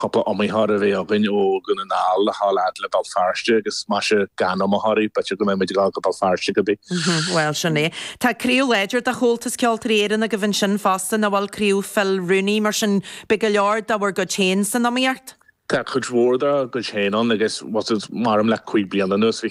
couple omihar a agin o gun an all hall le Belfast agus mas gan omihari but you go me go Belfast go be. Well sinné. Tá críú leidir a holtas ceoltréan a go bhain sin fasta na bhil críú Phil Rooney mar sin big leor da war go chain san amíart. Tá chud mhór go chéan agus was marm le cuiblian an nus